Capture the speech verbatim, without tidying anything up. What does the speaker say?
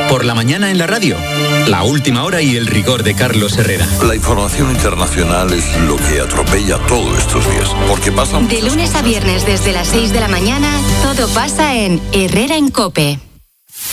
Por la mañana en la radio, la última hora y el rigor de Carlos Herrera. La información internacional es lo que atropella todo estos días, porque pasan... De lunes a viernes desde las seis de la mañana, todo pasa en Herrera en COPE.